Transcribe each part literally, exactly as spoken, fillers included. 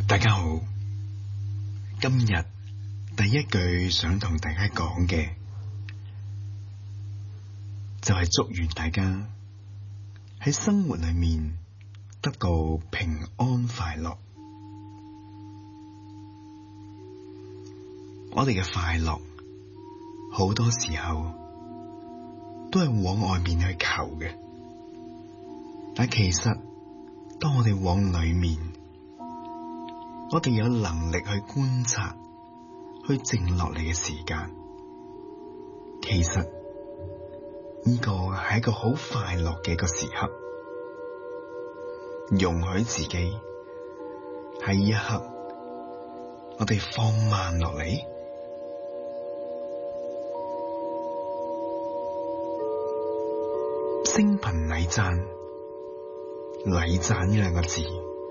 大家好，今日第一句想同大家講嘅就係祝願大家喺生活裏面得到平安快樂。我哋嘅快樂好多時候都係往外面去求嘅，但其實當我哋往裏面，我哋有能力去觀察，去靜落嚟嘅時間，其實呢個係一個好快樂嘅一個時刻。容許自己喺呢一刻，我哋放慢落嚟，聲頻禮讚，禮讚呢兩個字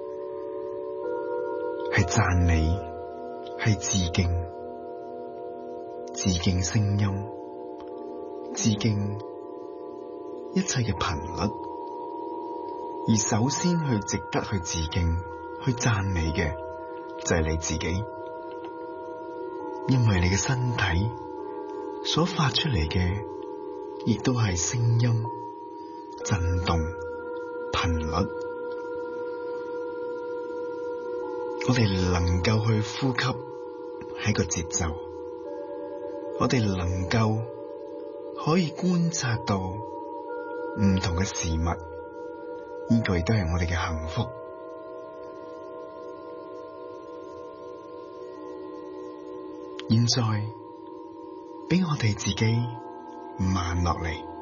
係讚美，係致敬，致敬聲音，致敬一切嘅頻率。而首先去值得去致敬、去讚美嘅就係你自己，因為你嘅身體所發出嚟嘅，亦都係聲音、震動、頻率。我哋能夠去呼吸係一個節奏，我哋能夠可以觀察到唔同嘅事物。呢個亦都係我哋嘅幸福。現在俾我哋自己慢落嚟。